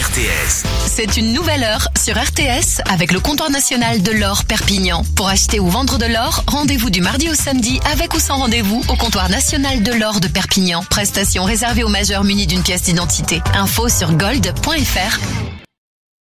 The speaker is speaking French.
RTS. C'est une nouvelle heure sur RTS avec le comptoir national de l'or Perpignan. Pour acheter ou vendre de l'or, rendez-vous du mardi au samedi avec ou sans rendez-vous au comptoir national de l'or de Perpignan. Prestation réservée aux majeurs munis d'une pièce d'identité. Info sur gold.fr.